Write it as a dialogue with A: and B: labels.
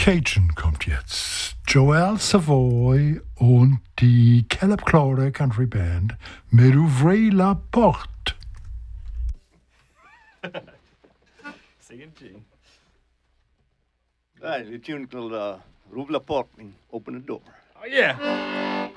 A: Cajun kommt jetzt. Joel Savoy und die Caleb Claude Country Band mit Ouvrez la Porte.
B: Singing G.
C: Right, the tune called Rouvre la Porte, mean open the door.
B: Oh, yeah.